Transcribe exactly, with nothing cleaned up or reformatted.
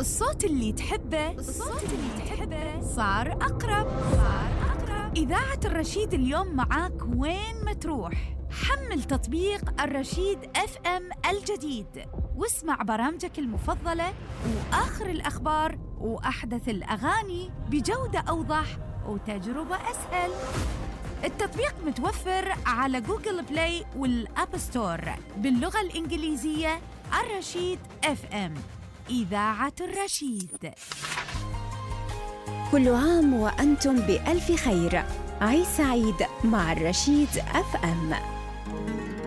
الصوت اللي تحبه الصوت اللي تحبه صار أقرب صار أقرب إذاعة الرشيد اليوم معاك وين ما تروح. حمل تطبيق الرشيد اف ام الجديد واسمع برامجك المفضلة وآخر الأخبار وأحدث الأغاني بجودة أوضح وتجربة أسهل. التطبيق متوفر على جوجل بلاي والأب ستور باللغة الإنجليزية. الرشيد اف ام، إذاعة الرشيد. كل عام وأنتم بألف خير. عيد سعيد مع الرشيد اف ام.